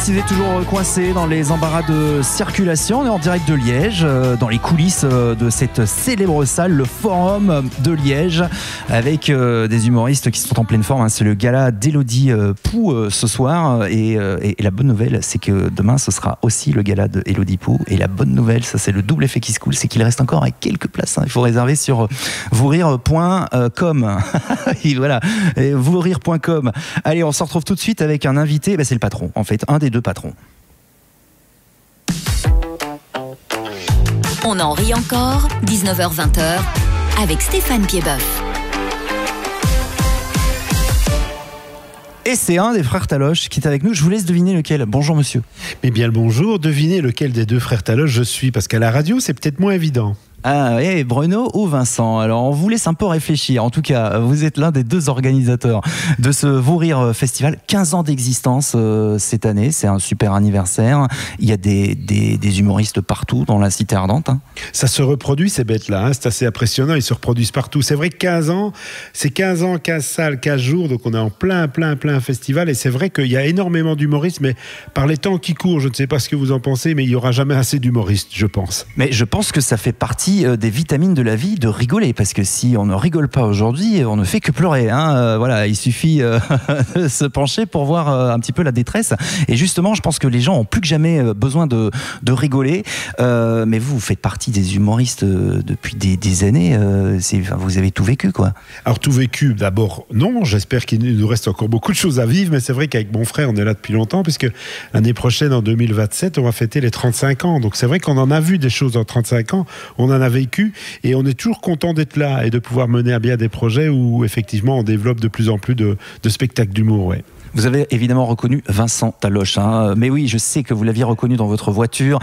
si vous êtes toujours coincé dans les embarras de circulation, on est en direct de Liège, dans les coulisses de cette célèbre salle, le Forum de Liège, avec des humoristes qui sont en pleine forme. C'est le gala d'Élodie Pou ce soir. Et la bonne nouvelle, c'est que demain, ce sera aussi le gala d'Élodie Pou. Et la bonne nouvelle, ça c'est le double effet qui se coule, c'est qu'il reste encore quelques places. Il faut réserver sur vousrire.com. Voilà, vousrire.com. Allez, on se retrouve tout de suite avec un invité. C'est le patron, en fait, un des deux patrons. On en rit encore, 19h-20h, avec Stéphane Piedboeuf. Et c'est un des frères Taloche qui est avec nous. Je vous laisse deviner lequel. Bonjour monsieur. Eh bien le bonjour, devinez lequel des deux frères Taloche je suis, parce qu'à la radio c'est peut-être moins évident. Ah oui, Bruno ou Vincent. Alors on vous laisse un peu réfléchir. En tout cas, vous êtes l'un des deux organisateurs de ce Vous Rire Festival. 15 ans d'existence cette année, c'est un super anniversaire. Il y a des humoristes partout dans la cité ardente. Ça se reproduit ces bêtes-là, c'est assez impressionnant, ils se reproduisent partout. C'est vrai que 15 ans, c'est 15 ans, 15 salles, 15 jours, donc on est en plein festival. Et c'est vrai qu'il y a énormément d'humoristes, mais par les temps qui courent, je ne sais pas ce que vous en pensez, mais il n'y aura jamais assez d'humoristes, je pense. Mais je pense que ça fait partie des vitamines de la vie de rigoler, parce que si on ne rigole pas aujourd'hui, on ne fait que pleurer. Voilà, il suffit de se pencher pour voir un petit peu la détresse. Et justement, je pense que les gens ont plus que jamais besoin de rigoler. Mais vous faites partie des humoristes depuis des années. Vous avez tout vécu, quoi. Alors tout vécu, d'abord, non. J'espère qu'il nous reste encore beaucoup de choses à vivre, mais c'est vrai qu'avec mon frère, on est là depuis longtemps, puisque l'année prochaine, en 2027, on va fêter les 35 ans. Donc c'est vrai qu'on en a vu des choses en 35 ans. On en a vécu et on est toujours content d'être là et de pouvoir mener à bien des projets où effectivement on développe de plus en plus de spectacles d'humour. Ouais. Vous avez évidemment reconnu Vincent Taloche, mais oui, je sais que vous l'aviez reconnu dans votre voiture.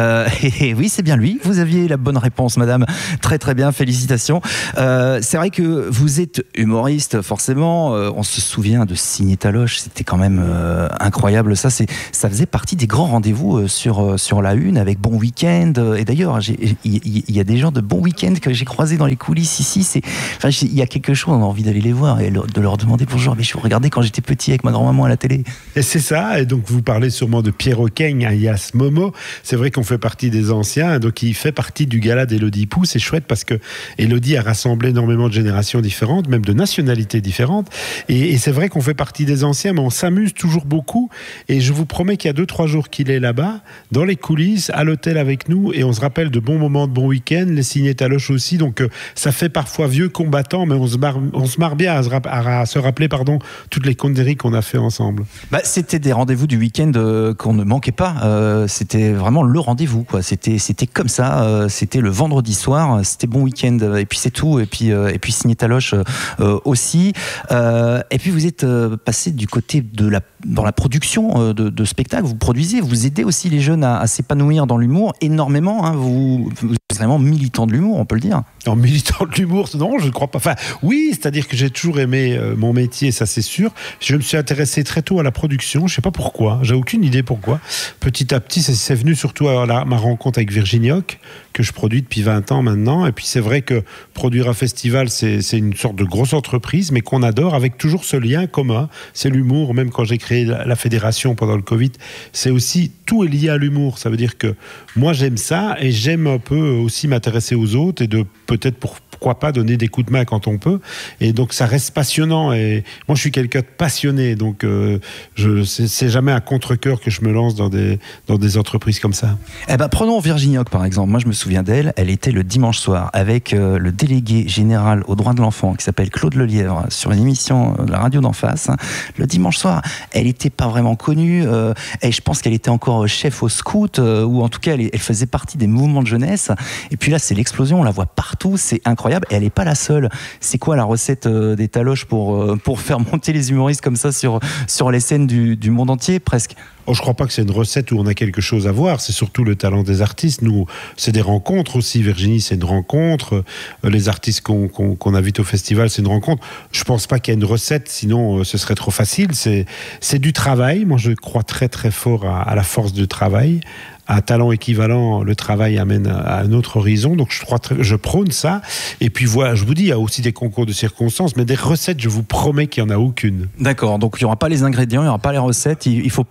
Et oui, c'est bien lui. Vous aviez la bonne réponse, madame. Très très bien, félicitations. C'est vrai que vous êtes humoriste, forcément. On se souvient de Signé Taloche, c'était quand même incroyable. Ça faisait partie des grands rendez-vous sur la Une avec Bon Week-end. Et d'ailleurs, il y a des gens de Bon Week-end que j'ai croisés dans les coulisses ici. Il y a quelque chose, on a envie d'aller les voir et de leur demander bonjour. Mais je vous regardais quand j'étais petit avec ma grand-maman à la télé. Et c'est ça, et donc vous parlez sûrement de Pierre Oquaigne, alias Momo. C'est vrai qu'on fait partie des anciens, donc il fait partie du gala d'Élodie Pou. C'est chouette parce que Élodie a rassemblé énormément de générations différentes, même de nationalités différentes. Et c'est vrai qu'on fait partie des anciens, mais on s'amuse toujours beaucoup. Et je vous promets qu'il y a 2-3 jours qu'il est là-bas, dans les coulisses, à l'hôtel avec nous, et on se rappelle de bons moments de Bon Week-end, les Signé Taloche aussi. Donc ça fait parfois vieux combattant, mais on se marre bien à se rappeler toutes les conneries qu'on a fait ensemble. C'était des rendez-vous du week-end qu'on ne manquait pas. C'était vraiment le rendez-vous, quoi. C'était comme ça. C'était le vendredi soir. C'était Bon Week-end. Et puis c'est tout. Et puis Signé Taloche aussi. Et puis vous êtes passé du côté dans la production de spectacles. Vous produisez, vous aidez aussi les jeunes à s'épanouir dans l'humour énormément. Vous êtes vraiment militant de l'humour, on peut le dire. En militant de l'humour, non, je ne crois pas. Enfin, oui, c'est-à-dire que j'ai toujours aimé mon métier, ça c'est sûr. Je me suis intéressé très tôt à la production, je ne sais pas pourquoi, j'ai aucune idée pourquoi. Petit à petit, c'est venu surtout à ma rencontre avec Virginie Hoc, que je produis depuis 20 ans maintenant. Et puis c'est vrai que produire un festival, c'est une sorte de grosse entreprise, mais qu'on adore, avec toujours ce lien commun. C'est l'humour, même quand j'ai créé la fédération pendant le Covid, c'est aussi, tout est lié à l'humour. Ça veut dire que moi j'aime ça, et j'aime un peu aussi m'intéresser aux autres, et de peut-être pourquoi pas donner des coups de main quand on peut. Et donc ça reste passionnant, et moi je suis quelqu'un de passionné, donc c'est jamais à contre-cœur que je me lance dans des entreprises comme ça. Prenons Virginie Hoc par exemple. Moi je me souviens d'elle, elle était le dimanche soir avec le délégué général aux droits de l'enfant qui s'appelle Claude Lelièvre sur une émission de la radio d'en face. Le dimanche soir, elle n'était pas vraiment connue, et je pense qu'elle était encore chef au scout, ou en tout cas elle faisait partie des mouvements de jeunesse. Et puis là c'est l'explosion, on la voit partout, c'est incroyable. Et elle n'est pas la seule. C'est quoi la recette des Taloche pour faire monter les humoristes comme ça sur les scènes du monde entier presque? Je ne crois pas que c'est une recette où on a quelque chose à voir. C'est surtout le talent des artistes. Nous, c'est des rencontres aussi. Virginie, c'est une rencontre. Les artistes qu'on invite au festival, c'est une rencontre. Je ne pense pas qu'il y ait une recette, sinon ce serait trop facile. C'est du travail. Moi, je crois très très fort à la force du travail. À talent équivalent, le travail amène à un autre horizon. Donc je prône ça. Et puis voilà, je vous dis, il y a aussi des concours de circonstances, mais des recettes, je vous promets qu'il n'y en a aucune. D'accord, donc il n'y aura pas les ingrédients, il n'y aura pas les recettes. Il ne faut pas mélanger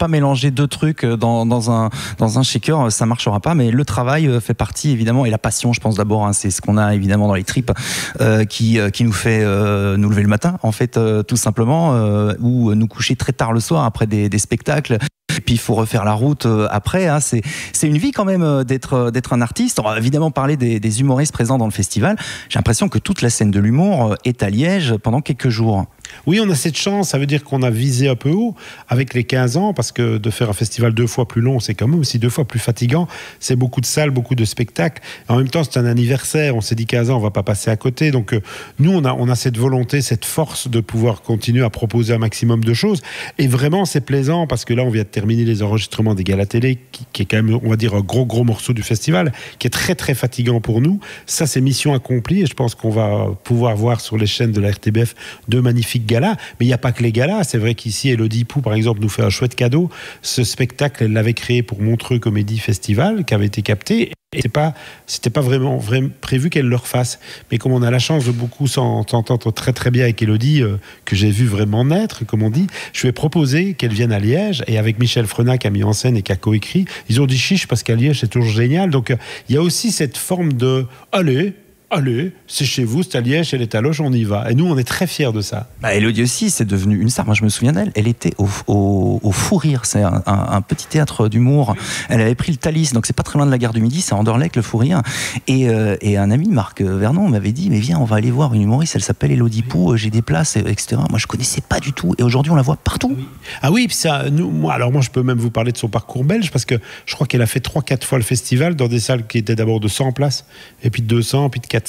mélanger deux trucs dans un shaker, ça marchera pas. Mais le travail fait partie évidemment, et la passion, je pense d'abord, hein, c'est ce qu'on a évidemment dans les tripes qui nous fait nous lever le matin, en fait, tout simplement, ou nous coucher très tard le soir après des spectacles. Et puis il faut refaire la route après. Hein. C'est une vie quand même d'être un artiste. On va évidemment parler des humoristes présents dans le festival. J'ai l'impression que toute la scène de l'humour est à Liège pendant quelques jours. Oui, on a cette chance, ça veut dire qu'on a visé un peu haut avec les 15 ans, parce que de faire un festival 2 fois plus long, c'est quand même aussi 2 fois plus fatigant. C'est beaucoup de salles, beaucoup de spectacles. En même temps, c'est un anniversaire, on s'est dit 15 ans, on va pas passer à côté. Donc nous, on a cette volonté, cette force de pouvoir continuer à proposer un maximum de choses. Et vraiment, c'est plaisant, parce que là, on vient de terminer les enregistrements des galas télé, qui est quand même, on va dire, un gros morceau du festival, qui est très très fatigant pour nous. Ça, c'est mission accomplie, et je pense qu'on va pouvoir voir sur les chaînes de la RTBF de magnifiques galas, mais il n'y a pas que les galas. C'est vrai qu'ici, Élodie Pou, par exemple, nous fait un chouette cadeau. Ce spectacle, elle l'avait créé pour Montreux Comédie Festival, qui avait été capté. Et c'était pas vraiment prévu qu'elle le refasse. Mais comme on a la chance de beaucoup s'entendre très très bien avec Élodie, que j'ai vu vraiment naître, comme on dit, je lui ai proposé qu'elle vienne à Liège, et avec Michel Frenat qui a mis en scène et qui a coécrit, ils ont dit chiche, parce qu'à Liège c'est toujours génial. Donc il y a aussi cette forme de allez, c'est chez vous, c'est à Liège, elle est à Loche, on y va. Et nous, on est très fiers de ça. Élodie aussi, c'est devenu une star. Moi, je me souviens d'elle. Elle était au Fou Rire. C'est un petit théâtre d'humour. Elle avait pris le Thalys, donc c'est pas très loin de la gare du Midi, c'est Anderlecht, le Fou Rire. Et un ami, Marc Vernon, m'avait dit, mais viens, on va aller voir une humoriste, elle s'appelle Élodie Pou, j'ai des places, etc. Moi, je connaissais pas du tout. Et aujourd'hui, on la voit partout. Ah oui, puis ça, moi, je peux même vous parler de son parcours belge, parce que je crois qu'elle a fait 3-4 fois le festival dans des salles qui étaient d'abord de 100 places, et puis de 200, puis de 400.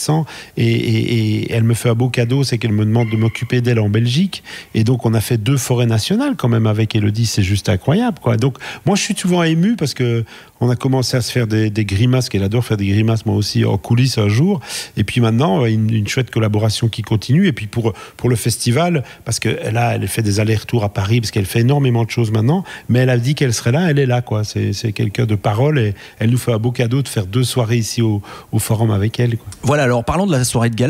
Et elle me fait un beau cadeau, c'est qu'elle me demande de m'occuper d'elle en Belgique, et donc on a fait 2 forêts nationales quand même avec Élodie. C'est juste incroyable, quoi. Donc moi je suis souvent ému, parce que on a commencé à se faire des grimaces, qu'elle adore faire des grimaces, moi aussi en coulisses un jour, et puis maintenant une chouette collaboration qui continue. Et puis pour le festival, parce que là elle fait des allers-retours à Paris, parce qu'elle fait énormément de choses maintenant, mais elle a dit qu'elle serait là, elle est là, quoi. C'est quelqu'un de parole, et elle nous fait un beau cadeau de faire 2 soirées ici au Forum avec elle, quoi. Voilà, alors parlons de la soirée de gala.